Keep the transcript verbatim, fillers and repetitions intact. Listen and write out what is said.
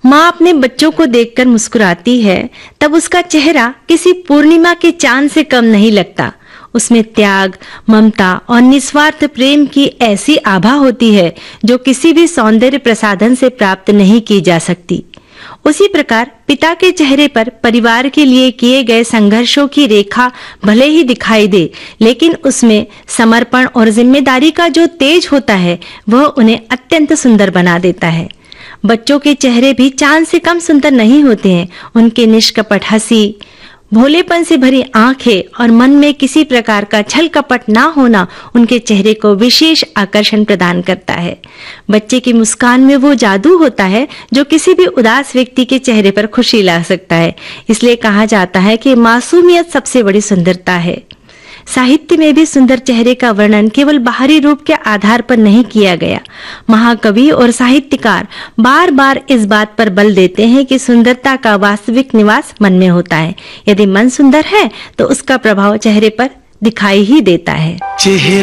माँ अपने बच्चों को देखकर मुस्कुराती है, तब उसका चेहरा किसी पूर्णिमा के चांद से कम नहीं लगता। उसमें त्याग, ममता और निस्वार्थ प्रेम की ऐसी आभा होती है जो किसी भी सौंदर्य प्रसाधन से प्राप्त नहीं की जा सकती। उसी प्रकार पिता के चेहरे पर परिवार के लिए किए गए संघर्षों की रेखा भले ही दिखाई दे, लेकिन उसमें समर्पण और जिम्मेदारी का जो तेज होता है वह उन्हें अत्यंत सुंदर बना देता है। बच्चों के चेहरे भी चांद से कम सुंदर नहीं होते हैं। उनके निष्कपट हंसी, भोलेपन से भरी आंखें और मन में किसी प्रकार का छल कपट ना होना उनके चेहरे को विशेष आकर्षण प्रदान करता है। बच्चे की मुस्कान में वो जादू होता है जो किसी भी उदास व्यक्ति के चेहरे पर खुशी ला सकता है। इसलिए कहा जाता है कि मासूमियत सबसे बड़ी सुंदरता है। साहित्य में भी सुंदर चेहरे का वर्णन केवल बाहरी रूप के आधार पर नहीं किया गया। महाकवि और साहित्यकार बार बार इस बात पर बल देते हैं कि सुंदरता का वास्तविक निवास मन में होता है। यदि मन सुंदर है तो उसका प्रभाव चेहरे पर दिखाई ही देता है। चेहरा